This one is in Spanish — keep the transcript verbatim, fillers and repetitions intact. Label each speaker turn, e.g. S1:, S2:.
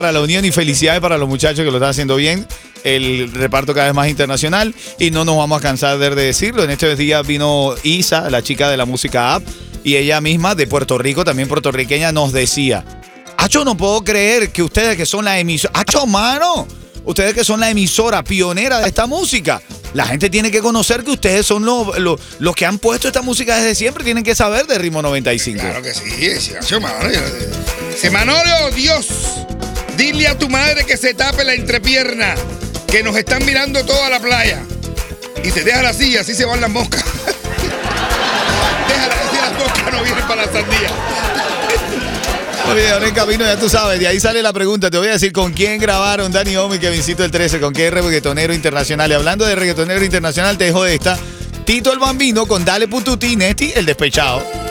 S1: Para la unión y felicidades para los muchachos que lo están haciendo bien. El reparto cada vez más internacional y no nos vamos a cansar de decirlo. En estos días vino Isa, la chica de la música app, y ella misma de Puerto Rico, también puertorriqueña, nos decía: Acho, no puedo creer que ustedes que son la emisora, Acho, mano, ustedes que son la emisora pionera de esta música, la gente tiene que conocer que ustedes son los, los, los que han puesto esta música desde siempre, tienen que saber de Ritmo noventa y cinco.
S2: Claro que sí, sí, Acho, mano. Dice Manolo, Dios, dile a tu madre que se tape la entrepierna, que nos están mirando toda la playa. Y te deja así, así se van las moscas. Déjala así, las moscas no vienen para la sandía.
S1: Oye, ahora en camino, ya tú sabes, de ahí sale la pregunta. Te voy a decir con quién grabaron Dani Omi y Kevincito el trece, con qué reggaetonero internacional. Y hablando de reggaetonero internacional, te dejo esta. Tito el Bambino con Dale Pututi, Nesti el despechado.